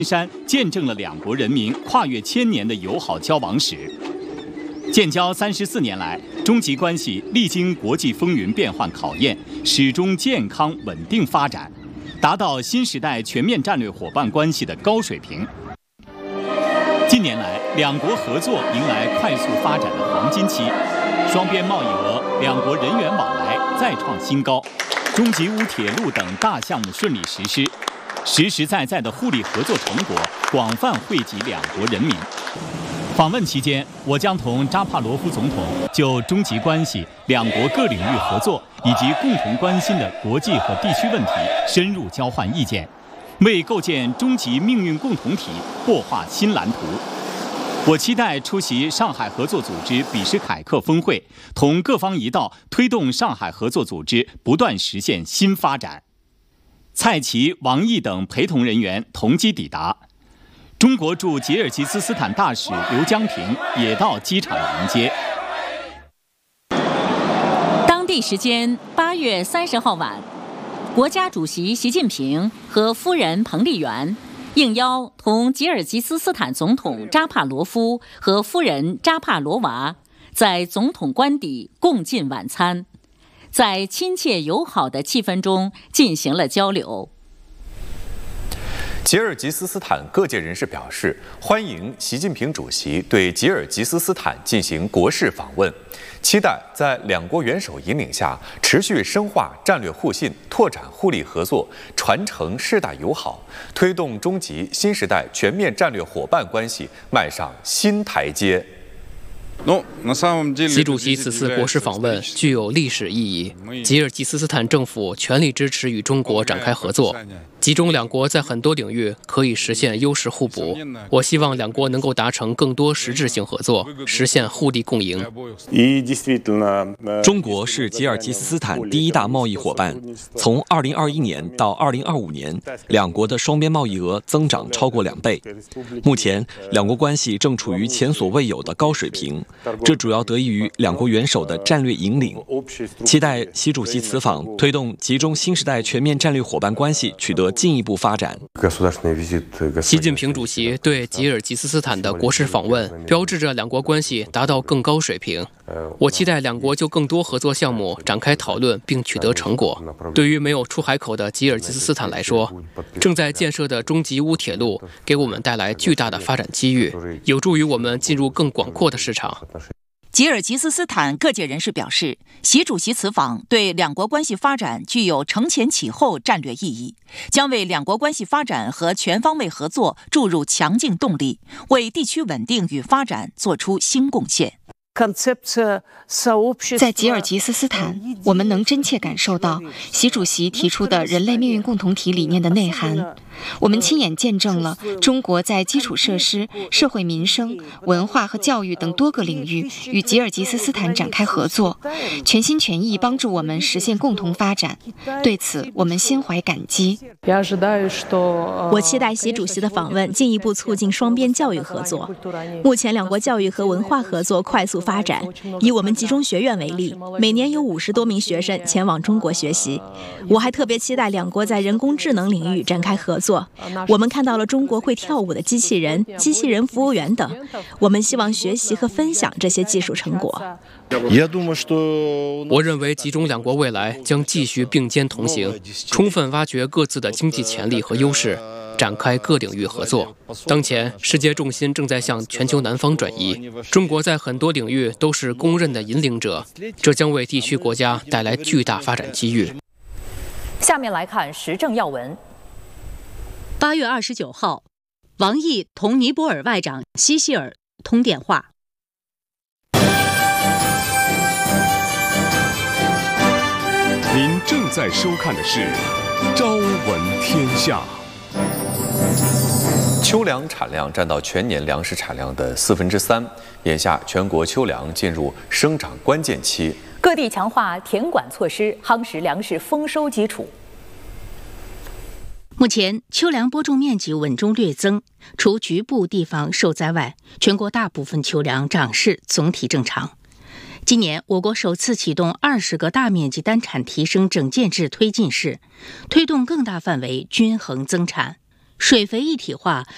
山见证了两国人民跨越千年的友好交往史。建交34年来，中吉关系历经国际风云变幻考验，始终健康稳定发展，达到新时代全面战略伙伴关系的高水平。近年来，两国合作迎来快速发展的黄金期，双边贸易额、两国人员往来再创新高，中吉乌铁路等大项目顺利实施。实实在在的互利合作成果广泛惠及两国人民。访问期间，我将同扎帕罗夫总统就中吉关系、两国各领域合作以及共同关心的国际和地区问题深入交换意见，为构建中吉命运共同体擘画新蓝图。我期待出席上海合作组织比什凯克峰会，同各方一道推动上海合作组织不断实现新发展。蔡奇、王毅等陪同人员同机抵达，中国驻吉尔吉斯斯坦大使刘江平也到机场迎接。 当地时间8月30号晚，国家主席习近平和夫人彭丽媛应邀同吉尔吉斯斯坦总统扎帕罗夫和夫人扎帕罗娃在总统官邸共进晚餐，在亲切友好的气氛中进行了交流。 吉尔吉斯斯坦各界人士表示，欢迎习近平主席对吉尔吉斯斯坦进行国事访问，期待在两国元首引领下，持续深化战略互信，拓展互利合作，传承世代友好，推动中吉新时代全面战略伙伴关系迈上新台阶。 习主席此次国事访问具有历史意义，吉尔吉斯斯坦政府全力支持与中国展开合作，吉中两国在很多领域可以实现优势互补。我希望两国能够达成更多实质性合作，实现互利共赢。 中国是吉尔吉斯斯坦第一大贸易伙伴，从2021年到2025年，两国的双边贸易额增长超过2倍。目前，两国关系正处于前所未有的高水平。这主要得益于两国元首的战略引领，期待习主席此访推动吉中新时代全面战略伙伴关系取得进一步发展。 习近平主席对吉尔吉斯斯坦的国事访问，标志着两国关系达到更高水平。我期待两国就更多合作项目展开讨论并取得成果。对于没有出海口的吉尔吉斯斯坦来说，正在建设的中吉乌铁路给我们带来巨大的发展机遇，有助于我们进入更广阔的市场。 吉尔吉斯斯坦各界人士表示，习主席此访对两国关系发展具有承前启后战略意义，将为两国关系发展和全方位合作注入强劲动力，为地区稳定与发展做出新贡献。 在吉尔吉斯斯坦，我们能真切感受到习主席提出的人类命运共同体理念的内涵。我们亲眼见证了中国在基础设施、社会民生、文化和教育等多个领域与吉尔吉斯斯坦展开合作，全心全意帮助我们实现共同发展。对此，我们心怀感激。 我期待习主席的访问进一步促进双边教育合作。目前两国教育和文化合作快速发展，以我们集中学院为例，每年有50多名学生前往中国学习。我还特别期待两国在人工智能领域展开合作。我们看到了中国会跳舞的机器人、机器人服务员等，我们希望学习和分享这些技术成果。 我认为吉中两国未来将继续并肩同行，充分挖掘各自的经济潜力和优势，展开各领域合作。当前，世界重心正在向全球南方转移，中国在很多领域都是公认的引领者，这将为地区国家带来巨大发展机遇。 下面来看时政要闻。 8月29号，王毅同尼泊尔外长希希尔通电话。 您正在收看的是《朝闻天下》。 秋粮产量占到全年粮食产量的3/4，眼下全国秋粮进入生长关键期， 各地强化田管措施，夯实粮食丰收基础。 目前，秋粮播种面积稳中略增，除局部地方受灾外，全国大部分秋粮长势总体正常。今年，我国首次启动20个大面积单产提升整建制推进式，推动更大范围均衡增产。水肥一体化